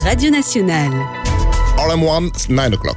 Radio Nationale. RM1, 9 o'clock.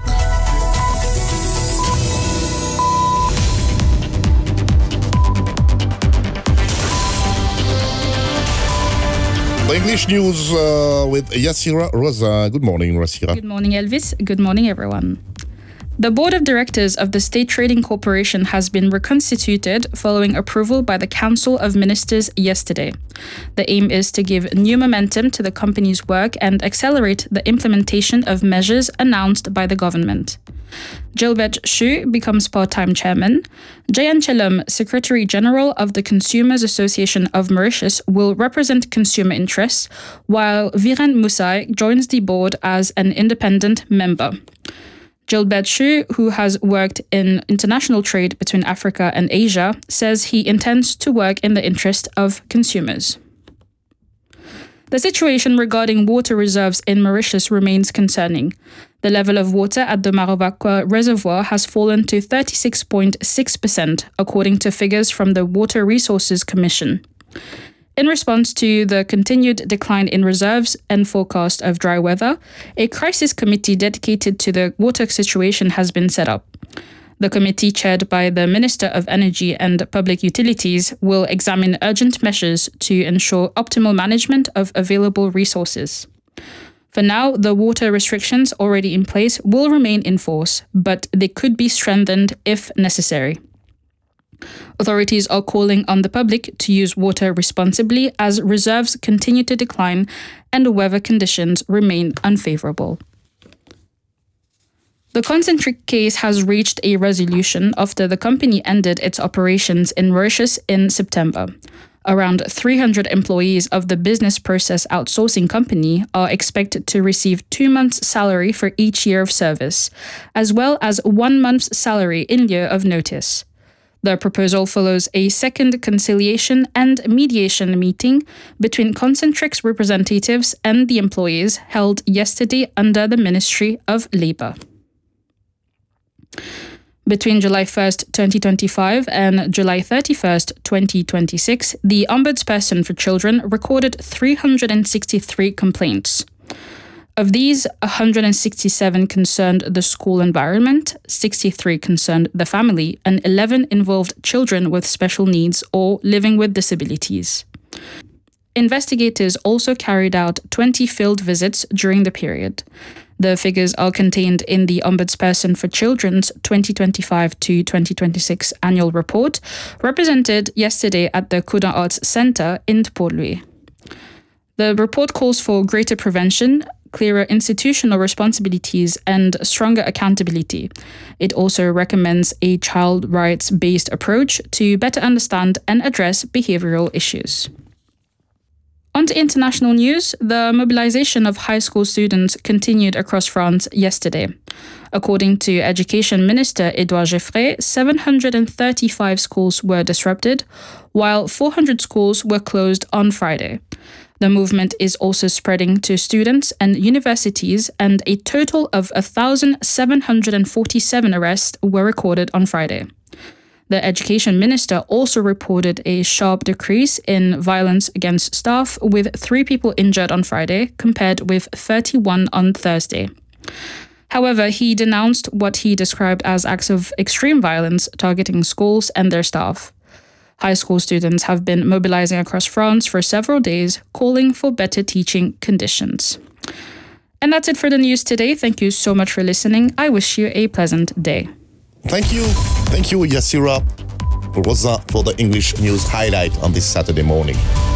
The English news with Yassira Rosa. Good morning, Yassira. Good morning, Elvis. Good morning, everyone. The Board of Directors of the State Trading Corporation has been reconstituted following approval by the Council of Ministers yesterday. The aim is to give new momentum to the company's work and accelerate the implementation of measures announced by the government. Gilbert Shu becomes part-time chairman. Jayan Chelum, Secretary General of the Consumers Association of Mauritius, will represent consumer interests, while Viren Musai joins the board as an independent member. Gilbert Shu, who has worked in international trade between Africa and Asia, says he intends to work in the interest of consumers. The situation regarding water reserves in Mauritius remains concerning. The level of water at the Marovakwa reservoir has fallen to 36.6%, according to figures from the Water Resources Commission. In response to the continued decline in reserves and forecast of dry weather, a crisis committee dedicated to the water situation has been set up. The committee, chaired by the Minister of Energy and Public Utilities, will examine urgent measures to ensure optimal management of available resources. For now, the water restrictions already in place will remain in force, but they could be strengthened if necessary. Authorities are calling on the public to use water responsibly as reserves continue to decline and weather conditions remain unfavorable. The Concentric case has reached a resolution after the company ended its operations in Mauritius in September. Around 300 employees of the business process outsourcing company are expected to receive 2 months' salary for each year of service, as well as 1 month's salary in lieu of notice. The proposal follows a second conciliation and mediation meeting between Concentric's representatives and the employees held yesterday under the Ministry of Labour. Between July 1st, 2025 and July 31st, 2026, the Ombudsperson for Children recorded 363 complaints. Of these, 167 concerned the school environment, 63 concerned the family, and 11 involved children with special needs or living with disabilities. Investigators also carried out 20 field visits during the period. The figures are contained in the Ombudsperson for Children's 2025 to 2026 annual report, represented yesterday at the Coudin Arts Centre in Port-Louis. The report calls for greater prevention, clearer institutional responsibilities, and stronger accountability. It also recommends a child rights-based approach to better understand and address behavioral issues. On to international news, the mobilization of high school students continued across France yesterday. According to Education Minister Edouard Geffray, 735 schools were disrupted, while 400 schools were closed on Friday. The movement is also spreading to students and universities, and a total of 1,747 arrests were recorded on Friday. The Education Minister also reported a sharp decrease in violence against staff, with 3 people injured on Friday, compared with 31 on Thursday. However, he denounced what he described as acts of extreme violence targeting schools and their staff. High school students have been mobilizing across France for several days, calling for better teaching conditions. And that's it for the news today. Thank you so much for listening. I wish you a pleasant day. Thank you, Yassira Rosa, for the English news highlight on this Saturday morning.